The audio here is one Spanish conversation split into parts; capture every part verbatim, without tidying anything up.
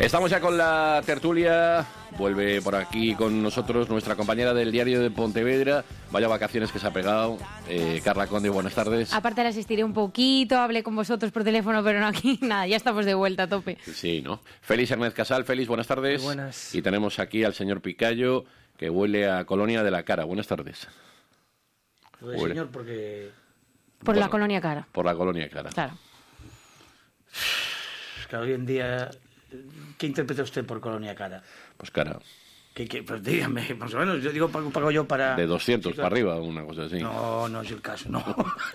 Estamos ya con la tertulia. Vuelve por aquí con nosotros nuestra compañera del Diario de Pontevedra. Vaya vacaciones que se ha pegado. Eh, Carla Conde, buenas tardes. Aparte le asistiré un poquito, hablé con vosotros por teléfono, pero no aquí, nada, ya estamos de vuelta a tope. Sí, ¿no? Félix Hernández Casal, Félix, buenas tardes. Muy buenas. Y tenemos aquí al señor Picayo, que huele a Colonia de la Cara. Buenas tardes. Lo de señor porque... Por Bueno, la Colonia Cara. Por la Colonia Cara. Claro. Claro, hoy en día... ¿Qué interpreta usted por Colonia Cara? Pues cara. ¿Qué, qué? Pues dígame, más o menos, yo digo, pago, pago yo para... De doscientos Sí, claro. para arriba, una cosa así. No, no es el caso, no.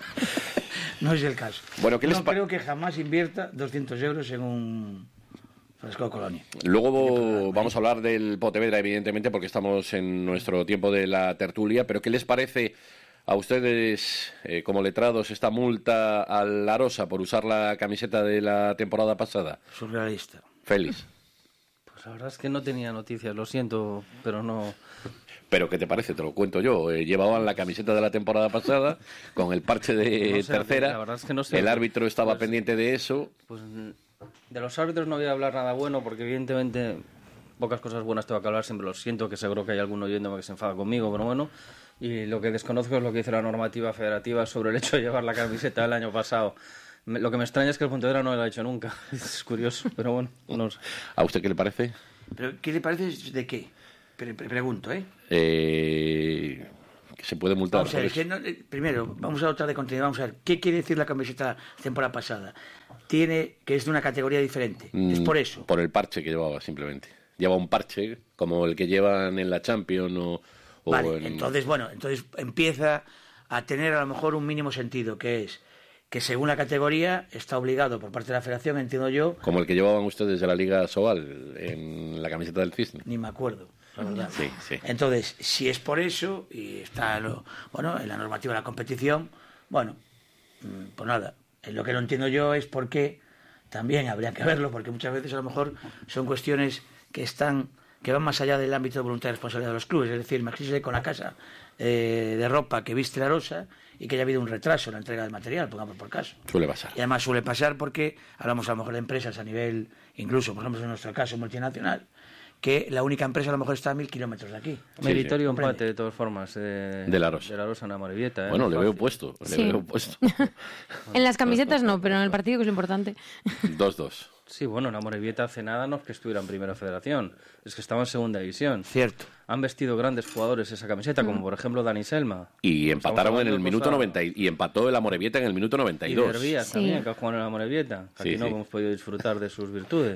No es el caso. Bueno, ¿qué les no pa- creo que jamás invierta doscientos euros en un frasco de Colonia. Luego vamos a hablar del Pontevedra, evidentemente, porque estamos en nuestro tiempo de la tertulia, pero ¿qué les parece a ustedes, eh, como letrados, esta multa al Arosa por usar la camiseta de la temporada pasada? Surrealista. Félix. Pues la verdad es que no tenía noticias, lo siento, pero no... Pero ¿qué te parece? Te lo cuento yo. Eh, llevaban la camiseta de la temporada pasada con el parche de No sé, tercera. la verdad es que no sé. El árbitro estaba Pues- pendiente de eso. Pues de los árbitros no voy a hablar nada bueno, porque evidentemente pocas cosas buenas tengo que hablar, siempre lo siento, que seguro que hay alguno oyéndome que se enfada conmigo, pero bueno. Y lo que desconozco es lo que dice la normativa federativa sobre el hecho de llevar la camiseta del año pasado. Me- Lo que me extraña es que el Pontevedra no lo ha hecho nunca. Es curioso, pero bueno, no sé. ¿A usted qué le parece? ¿Pero qué le parece de qué? Pre- pre- pregunto, ¿eh? Eh, que se puede multar. Vamos a ver, por que eso. no- eh, primero, vamos a otra de contenido. Vamos a ver, ¿qué quiere decir la camiseta temporada pasada? Tiene que es de una categoría diferente. Mm, Es por eso. Por el parche que llevaba, simplemente. Lleva un parche como el que llevan en la Champions o, o Vale, en... entonces, bueno, entonces empieza a tener a lo mejor un mínimo sentido, que es que según la categoría está obligado por parte de la federación, entiendo yo, Como el que llevaban ustedes de la Liga Sobal en la camiseta del Cisne. ni me acuerdo, la verdad. Sí, sí. Entonces, si es por eso, y está lo, bueno, en la normativa de la competición, bueno, mm, pues nada, en lo que no entiendo yo es por qué, también habría que verlo, porque muchas veces a lo mejor son cuestiones que están que van más allá del ámbito de voluntad y responsabilidad de los clubes, es decir, imagínese con la casa eh, de ropa que viste la Rosa y que haya habido un retraso en la entrega del material, pongamos por caso. Suele pasar. Y además suele pasar porque hablamos a lo mejor de empresas a nivel, incluso, por ejemplo, en nuestro caso, multinacional, que la única empresa a lo mejor está a mil kilómetros de aquí. Meritorio sí. empate, de todas formas. Eh, De la Rosa. De la Rosa en Amorebieta. ¿eh? Bueno, le veo Fácil. puesto. Le Sí. veo puesto. En las camisetas no, pero en el partido, que es lo importante. dos dos. Sí, bueno, en Amorebieta hace nada no es que estuviera en Primera Federación, es que estaba en Segunda División. Cierto. Han vestido grandes jugadores esa camiseta, como por ejemplo Dani Selma. Y empataron en hablando el de minuto cosa- noventa y, y empató el Amorebieta en el minuto noventa y Y dos. Derbías Sí. también, que ha jugado en la Amorebieta. que Sí, Aquí no sí. hemos podido disfrutar de sus virtudes.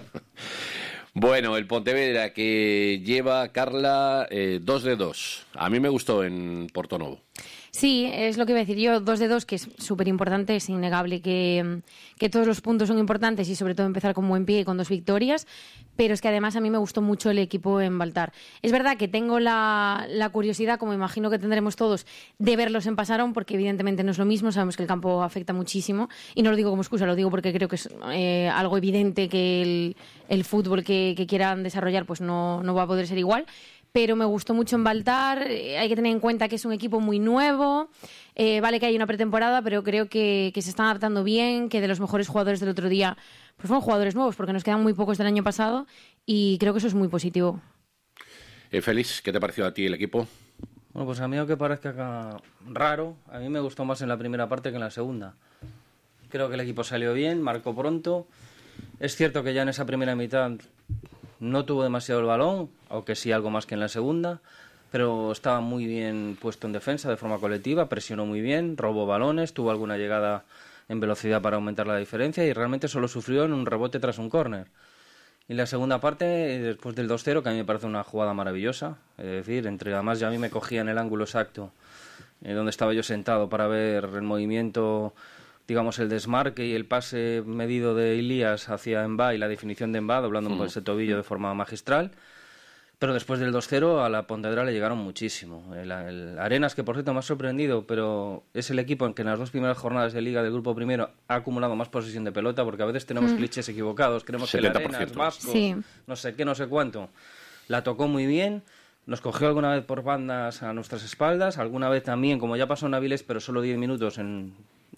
Bueno, el Pontevedra que lleva, Carla, eh, dos de dos. A mí me gustó en Portonovo. Sí, es lo que iba a decir yo, dos de dos, que es súper importante, es innegable que, que todos los puntos son importantes y sobre todo empezar con buen pie y con dos victorias, pero es que además a mí me gustó mucho el equipo en Baltar. Es verdad que tengo la, la curiosidad, como imagino que tendremos todos, de verlos en Pasarón, porque evidentemente no es lo mismo, sabemos que el campo afecta muchísimo, y no lo digo como excusa, lo digo porque creo que es eh, algo evidente que el, el fútbol que, que quieran desarrollar pues no, no va a poder ser igual. Pero me gustó mucho en Baltar, eh, hay que tener en cuenta que es un equipo muy nuevo, eh, vale que hay una pretemporada, pero creo que, que se están adaptando bien, que de los mejores jugadores del otro día pues fueron jugadores nuevos, porque nos quedan muy pocos del año pasado, y creo que eso es muy positivo. Eh, Félix, ¿qué te pareció a ti el equipo? Bueno, pues a mí, aunque parezca raro, a mí me gustó más en la primera parte que en la segunda. Creo que el equipo salió bien, marcó pronto. Es cierto que ya en esa primera mitad no tuvo demasiado el balón, aunque sí algo más que en la segunda, pero estaba muy bien puesto en defensa de forma colectiva, presionó muy bien, robó balones, tuvo alguna llegada en velocidad para aumentar la diferencia y realmente solo sufrió en un rebote tras un córner. Y la segunda parte, después del dos cero, que a mí me parece una jugada maravillosa, es decir, entre además ya a mí me cogía en el ángulo exacto eh, donde estaba yo sentado para ver el movimiento, digamos el desmarque y el pase medido de Ilías hacia Embá y la definición de Embá, doblando mm. ese tobillo de forma magistral. Pero después del dos cero a la Pontevedra le llegaron muchísimo. El, el Arenas, que por cierto me ha sorprendido, pero es el equipo en que en las dos primeras jornadas de Liga del Grupo Primero ha acumulado más posesión de pelota, porque a veces tenemos mm. clichés equivocados, creemos que el Arenas, vascos, sí. no sé qué, no sé cuánto. La tocó muy bien, nos cogió alguna vez por bandas a nuestras espaldas, alguna vez también, como ya pasó en Avilés, pero solo diez minutos en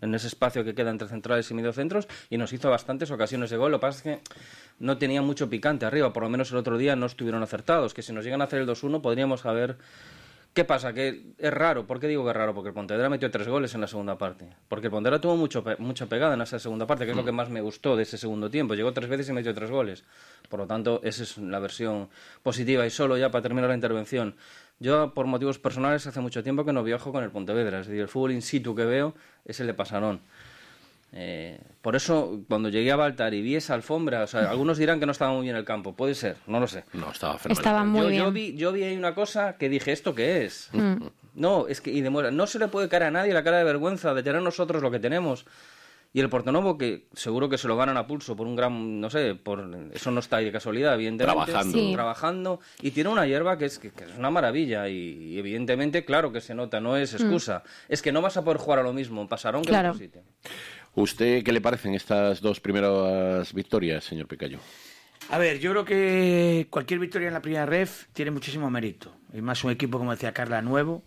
en ese espacio que queda entre centrales y mediocentros, y nos hizo bastantes ocasiones de gol. Lo que pasa es que no tenía mucho picante arriba, por lo menos el otro día no estuvieron acertados, que si nos llegan a hacer el dos uno podríamos haber... ¿Qué pasa? Que es raro. ¿Por qué digo que es raro? Porque el Pontevedra metió tres goles en la segunda parte. Porque el Pontevedra tuvo mucho pe- mucha pegada en esa segunda parte, que es lo que más me gustó de ese segundo tiempo. Llegó tres veces y metió tres goles. Por lo tanto, esa es la versión positiva. Y solo ya para terminar la intervención, yo por motivos personales hace mucho tiempo que no viajo con el Pontevedra. Es decir, el fútbol in situ que veo es el de Pasarón. Eh, por eso, cuando llegué a Baltar y vi esa alfombra, o sea, algunos dirán que no estaba muy bien el campo, puede ser, no lo sé. No, estaba fenomenal. Estaba muy yo, bien. yo vi, yo vi ahí una cosa que dije, ¿esto qué es? Mm. No, es que, y demuestra, no se le puede caer a nadie la cara de vergüenza de tener nosotros lo que tenemos. Y el Portonovo, que seguro que se lo ganan a pulso por un gran, no sé, por eso no está ahí de casualidad, evidentemente. Trabajando. Sí. Trabajando. Y tiene una hierba que es, que, que es una maravilla. Y, y evidentemente, claro que se nota, no es excusa. Mm. Es que no vas a poder jugar a lo mismo en Pasarón que claro. en otro sitio. ¿Usted qué le parecen estas dos primeras victorias, señor Picayo? A ver, yo creo que cualquier victoria en la primera ref tiene muchísimo mérito. Y más un equipo, como decía Carla, nuevo.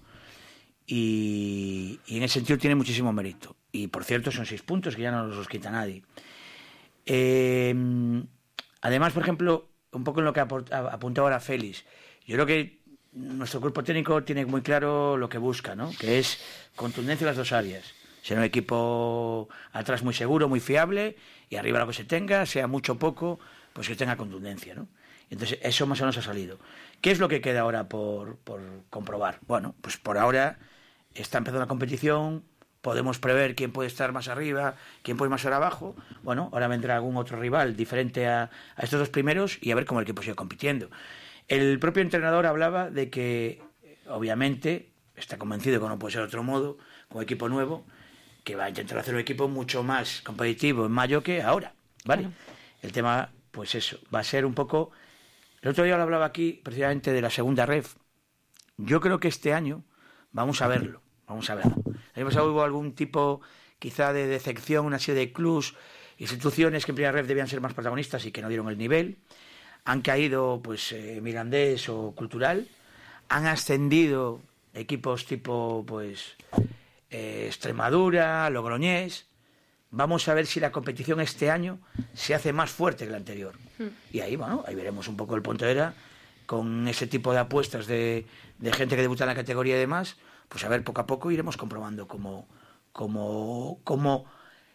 Y, y en ese sentido tiene muchísimo mérito. Y por cierto, son seis puntos que ya no los quita nadie. Eh, además, por ejemplo, un poco en lo que apuntaba ahora Félix, yo creo que nuestro cuerpo técnico tiene muy claro lo que busca, ¿no? Que es contundencia en las dos áreas. Ser un equipo atrás muy seguro, muy fiable, y arriba lo que se tenga, sea mucho o poco, pues que tenga contundencia, ¿no? Entonces, eso más o menos ha salido. ¿Qué es lo que queda ahora por, por comprobar? Bueno, pues por ahora está empezando la competición, podemos prever quién puede estar más arriba, quién puede más abajo. Bueno, ahora vendrá algún otro rival diferente a, a estos dos primeros y a ver cómo el equipo sigue compitiendo. El propio entrenador hablaba de que, obviamente, está convencido que no puede ser de otro modo, con equipo nuevo, que va a intentar hacer un equipo mucho más competitivo en mayo que ahora, ¿vale? Claro. El tema, pues eso, va a ser un poco... El otro día lo hablaba aquí, precisamente, de la segunda ref. Yo creo que este año vamos a verlo, vamos a verlo. El año pasado hubo algún tipo, quizá, de decepción, una serie de clubs, instituciones que en primera ref debían ser más protagonistas y que no dieron el nivel. Han caído, pues, eh, Mirandés o Cultural. Han ascendido equipos tipo, pues... Eh, Extremadura, Logroñés. Vamos a ver si la competición este año se hace más fuerte que la anterior. Mm. Y ahí, bueno, ahí veremos un poco el Pontevedra con ese tipo de apuestas de, de gente que debuta en la categoría y demás. Pues a ver, poco a poco iremos comprobando cómo, cómo, cómo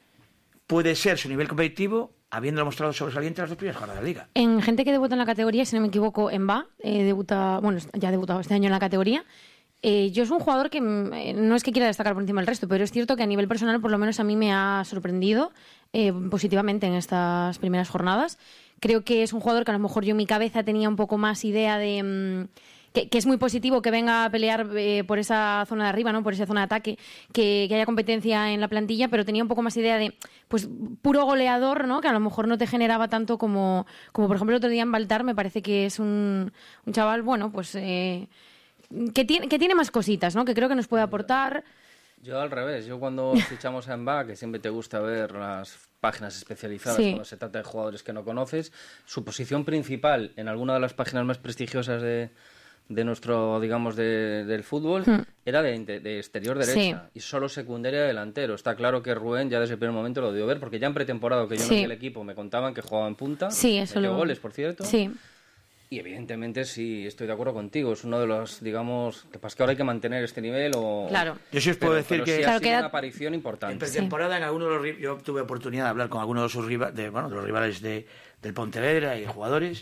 puede ser su nivel competitivo, habiendo mostrado sobresaliente las dos primeras jornadas de la Liga. En gente que debuta en la categoría, si no me equivoco, en B A, eh, debuta, bueno, ya ha debutado este año en la categoría. Eh, yo es un jugador que eh, no es que quiera destacar por encima del resto, pero es cierto que a nivel personal, por lo menos a mí me ha sorprendido eh, positivamente en estas primeras jornadas. Creo que es un jugador que a lo mejor yo en mi cabeza tenía un poco más idea de... Mmm, que, que es muy positivo que venga a pelear eh, por esa zona de arriba, ¿no? Por esa zona de ataque, que, que haya competencia en la plantilla, pero tenía un poco más idea de, pues, puro goleador, ¿no? Que a lo mejor no te generaba tanto como, como por ejemplo, el otro día en Baltar, me parece que es un, un chaval, bueno, pues... Eh, Que tiene, que tiene más cositas, ¿no? Que creo que nos puede aportar. Yo al revés, yo cuando fichamos a Emba, que siempre te gusta ver las páginas especializadas sí. cuando se trata de jugadores que no conoces, su posición principal en alguna de las páginas más prestigiosas de, de nuestro, digamos, de, del fútbol, hmm. era de, de exterior derecha sí. y solo secundaria delantero. Está claro que Rubén ya desde el primer momento lo dio ver, porque ya en pretemporada que yo sí. no vi el equipo me contaban que jugaba en punta, sí, eso metió lo... goles, por cierto. Sí. Y evidentemente sí, estoy de acuerdo contigo. Es uno de los, digamos, que pasa que ahora hay que mantener este nivel o... Claro. Yo sí os puedo pero, decir pero que... sí claro, ha sido que una aparición importante. En pretemporada, sí. en algunos de los... Yo tuve oportunidad de hablar con algunos de sus rivales, de, bueno, de los rivales de, del Pontevedra y de jugadores,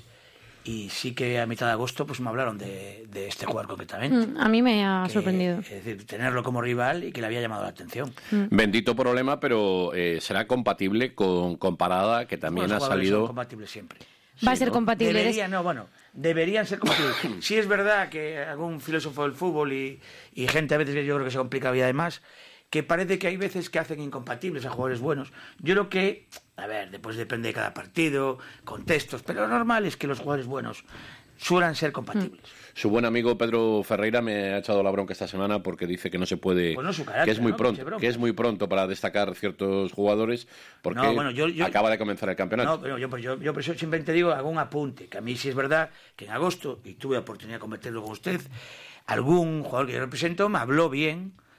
y sí que a mitad de agosto pues me hablaron de, de este jugador concretamente. Mm, a mí me ha que, sorprendido. Es decir, tenerlo como rival y que le había llamado la atención. Mm. Bendito problema, pero eh, será compatible con, con Parada, que también bueno, ha salido... Son compatibles siempre. Va sí, a ser ¿no? compatible. Deberían, no, bueno, deberían ser compatibles. Sí es verdad que algún filósofo del fútbol y, y gente a veces que yo creo que se complica la vida además, que parece que hay veces que hacen incompatibles a jugadores buenos. Yo creo que, a ver, después depende de cada partido, contextos, pero lo normal es que los jugadores buenos suelen ser compatibles. Mm. Su buen amigo Pedro Ferreira me ha echado la bronca esta semana porque dice que no se puede, pues no su carácter, que es muy ¿no? pronto, que es muy pronto para destacar ciertos jugadores porque no, bueno, yo, yo, acaba de comenzar el campeonato. No, pero yo, yo, yo por eso siempre te digo, hago un apunte, que a mí sí es verdad que en agosto, y tuve la oportunidad de comentarlo con usted, algún jugador que yo represento me habló bien,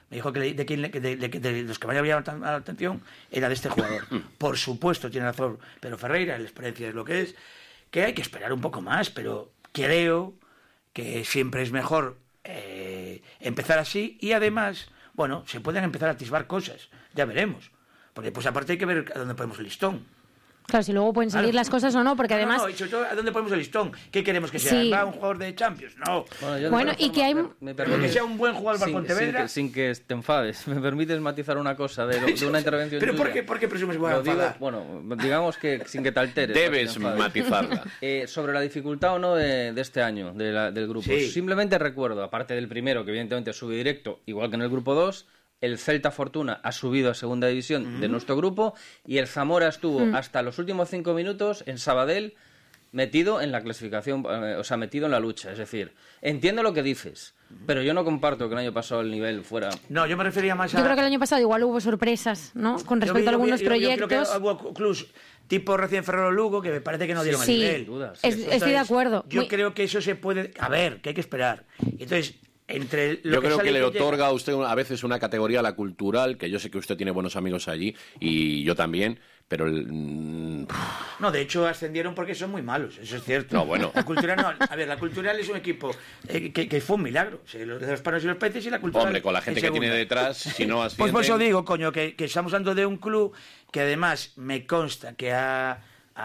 me dijo que de, quien, de, de, de, de los que me había llamado la atención era de este jugador. Por supuesto, tiene razón, pero Ferreira, la experiencia es lo que es, que hay que esperar un poco más, pero creo que siempre es mejor eh, empezar así y además, bueno, se pueden empezar a atisbar cosas, ya veremos, porque pues aparte hay que ver a dónde ponemos el listón. Claro, si luego pueden salir Claro. las cosas o no, porque No, además... No, no, y sobre todo, ¿a dónde ponemos el listón? ¿Qué queremos que sea? Sí. ¿Va un jugador de Champions? No. Bueno, yo de Bueno, todas y que hay- formas, me- me Pero permites- que sea un buen jugador para sin- Pontevedra. Sin que, sin que te enfades, me permites matizar una cosa de, lo- de una intervención ¿Pero por tuya? qué, por qué presumes que voy a Lo digo, enfadar? bueno, digamos que sin que te alteres. Debes no te enfades. matizarla. Eh, sobre la dificultad o no de, de este año, de la- del grupo. Sí. Simplemente recuerdo, aparte del primero, que evidentemente sube directo, igual que en el grupo dos, el Celta Fortuna ha subido a segunda división Mm. de nuestro grupo y el Zamora estuvo hasta los últimos cinco minutos en Sabadell metido en la clasificación, eh, o sea, metido en la lucha. Es decir, entiendo lo que dices, pero yo no comparto que el año pasado el nivel fuera... No, yo me refería más a... Yo creo que el año pasado igual hubo sorpresas, ¿no? Con Yo respecto vi- a yo vi- algunos yo- yo creo proyectos. que hubo clubs tipo recién Ferrero Lugo que me parece que no dieron Sí, el nivel. dudas. es- Entonces, estoy de acuerdo. Yo Muy- creo que eso se puede... A ver, que hay que esperar. Entonces, entre lo Yo creo sale que y le llega- otorga a usted a veces una categoría a la cultural, que yo sé que usted tiene buenos amigos allí, y yo también, pero... el- mm, No, de hecho ascendieron porque son muy malos, eso es cierto. No, bueno. La cultural no. A ver, la cultural es un equipo eh, que, que fue un milagro. O sea, los de los panos y los peces y la cultural. Hombre, con la gente en que tiene segunda. detrás, si no Pues ascienden... por eso digo, coño, que, que estamos hablando de un club que además me consta que ha,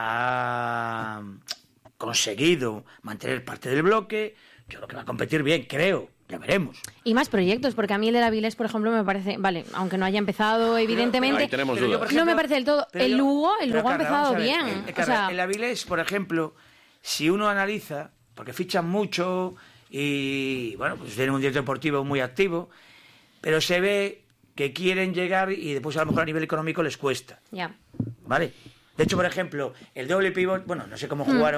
ha conseguido mantener parte del bloque. Yo creo que va a competir bien, creo. Ya veremos. Y más proyectos, porque a mí el de la Vilés, por ejemplo, me parece, vale, aunque no haya empezado, evidentemente, Ahí tenemos Pero yo, dudas. por no me parece del todo. pero El yo- Lugo, el pero, Lugo ha Carla, empezado vamos a ver, bien. eh, o Carla, sea, el Avilés, por ejemplo, si uno analiza, porque fichan mucho y, bueno, pues tienen un director deportivo muy activo, pero se ve que quieren llegar y después a lo mejor a nivel económico les cuesta, ya. ¿vale? De hecho, por ejemplo, el doble pivot, bueno, no sé cómo jugaron